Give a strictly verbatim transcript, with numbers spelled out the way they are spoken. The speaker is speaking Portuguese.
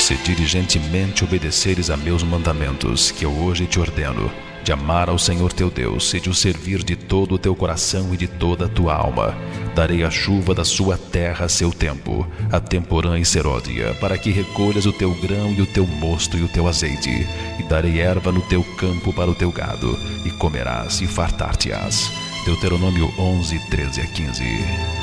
se diligentemente obedeceres a meus mandamentos, que eu hoje te ordeno, de amar ao Senhor teu Deus e de o servir de todo o teu coração e de toda a tua alma, darei a chuva da sua terra a seu tempo, a temporã e serôdia, para que recolhas o teu grão e o teu mosto e o teu azeite, e darei erva no teu campo para o teu gado, e comerás e fartar-te-ás. Deuteronômio onze, treze a quinze.